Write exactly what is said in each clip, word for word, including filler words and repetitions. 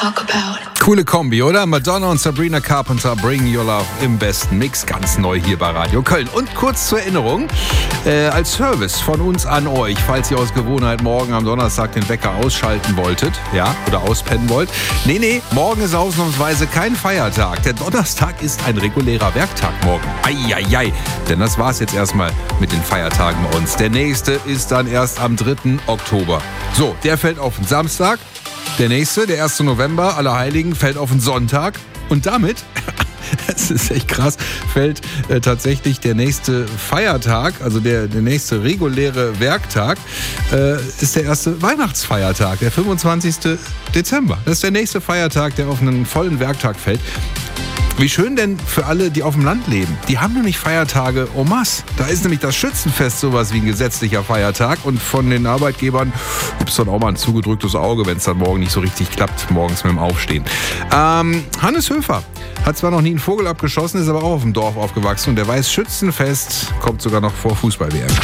talk about. Coole Kombi, oder? Madonna und Sabrina Carpenter, Bring Your Love im besten Mix. Ganz neu hier bei Radio Köln. Und kurz zur Erinnerung, äh, als Service von uns an euch, falls ihr aus Gewohnheit morgen am Donnerstag den Wecker ausschalten wolltet, ja, oder auspennen wollt. Nee, nee, morgen ist ausnahmsweise kein Feiertag. Der Donnerstag ist ein regulärer Werktag morgen. Eieiei, denn das war's jetzt erstmal mit den Feiertagen bei uns. Der nächste ist dann erst am dritten Oktober. So, der fällt auf den Samstag. Der nächste, der erste November, Allerheiligen, fällt auf den Sonntag. Und damit, das ist echt krass, fällt äh, tatsächlich der nächste Feiertag, also der, der nächste reguläre Werktag, äh, ist der erste Weihnachtsfeiertag, der fünfundzwanzigsten Dezember. Das ist der nächste Feiertag, der auf einen vollen Werktag fällt. Wie schön denn für alle, die auf dem Land leben. Die haben nämlich Feiertage en masse. Da ist nämlich das Schützenfest sowas wie ein gesetzlicher Feiertag. Und von den Arbeitgebern gibt es dann auch mal ein zugedrücktes Auge, wenn es dann morgen nicht so richtig klappt, morgens mit dem Aufstehen. Ähm, Hannes Höfer hat zwar noch nie einen Vogel abgeschossen, ist aber auch auf dem Dorf aufgewachsen. Und der weiß, Schützenfest kommt sogar noch vor Fußball-W M.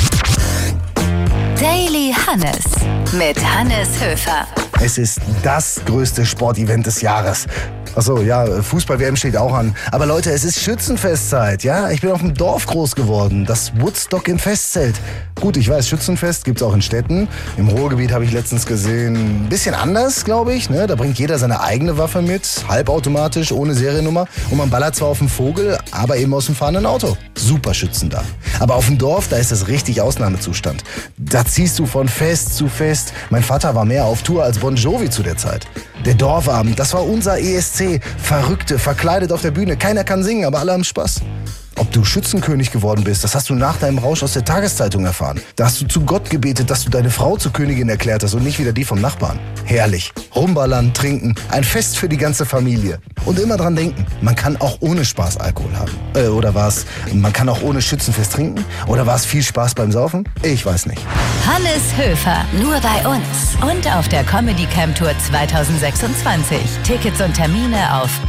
Daily Hannes mit Hannes Höfer. Es ist das größte Sportevent des Jahres. Achso, ja, Fußball-W M steht auch an. Aber Leute, es ist Schützenfestzeit, ja? Ich bin auf dem Dorf groß geworden. Das Woodstock im Festzelt. Gut, ich weiß, Schützenfest gibt's auch in Städten. Im Ruhrgebiet habe ich letztens gesehen, ein bisschen anders, glaube ich. Ne? Da bringt jeder seine eigene Waffe mit, halbautomatisch, ohne Seriennummer. Und man ballert zwar auf den Vogel, aber eben aus dem fahrenden Auto. Super Schützen da. Aber auf dem Dorf, da ist das richtig Ausnahmezustand. Da ziehst du von Fest zu Fest. Mein Vater war mehr auf Tour als Bon Jovi zu der Zeit. Der Dorfabend, das war unser E S C. Verrückte, verkleidet auf der Bühne. Keiner kann singen, aber alle haben Spaß. Ob du Schützenkönig geworden bist, das hast du nach deinem Rausch aus der Tageszeitung erfahren. Da hast du zu Gott gebetet, dass du deine Frau zur Königin erklärt hast und nicht wieder die vom Nachbarn. Herrlich. Rumballern, trinken, ein Fest für die ganze Familie. Und immer dran denken, man kann auch ohne Spaß Alkohol haben. Äh, oder war es, man kann auch ohne Schützenfest trinken? Oder war es viel Spaß beim Saufen? Ich weiß nicht. Hannes Höfer, nur bei uns. Und auf der Comedy Camp Tour zwanzig sechsundzwanzig. Tickets und Termine auf